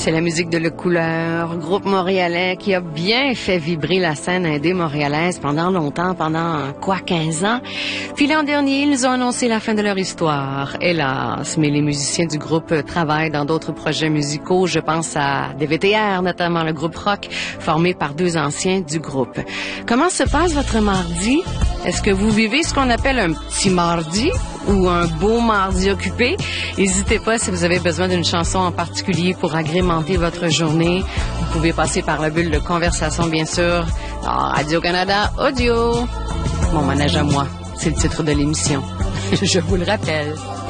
C'est la musique de Le Couleur, groupe montréalais qui a bien fait vibrer la scène indé montréalaise pendant longtemps, pendant 15 ans. Puis l'an dernier, ils ont annoncé la fin de leur histoire, hélas. Mais les musiciens du groupe travaillent dans d'autres projets musicaux. Je pense à DVTR, notamment le groupe rock, formé par 2 anciens du groupe. Comment se passe votre mardi? Est-ce que vous vivez ce qu'on appelle un petit mardi ou un beau mardi occupé? N'hésitez pas si vous avez besoin d'une chanson en particulier pour agrémenter votre journée. Vous pouvez passer par la bulle de conversation, bien sûr. Radio-Canada Audio. Mon manège à moi, c'est le titre de l'émission. Je vous le rappelle.